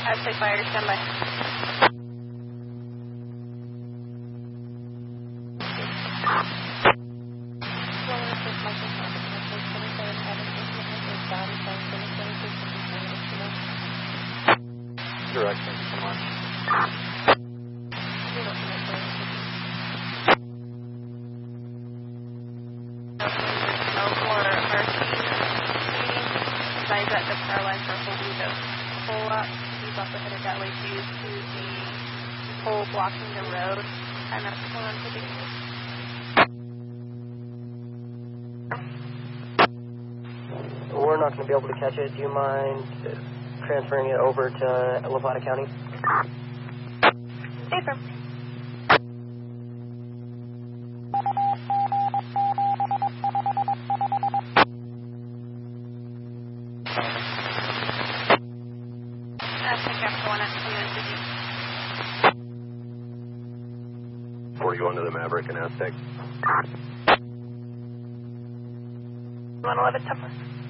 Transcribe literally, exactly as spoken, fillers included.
Aztec fire, stand by. Direct, thank you so much. No more mercy. Advise that the power lines are holding the pole up. He's also headed that way due to the pole blocking the road. And that's going on to the We're not going to be able to catch it. Do you mind transferring it over to Lavada County? Safer. Aztec after one, that's coming into the forty-one to the Maverick and Aztec. one eleven, tougher.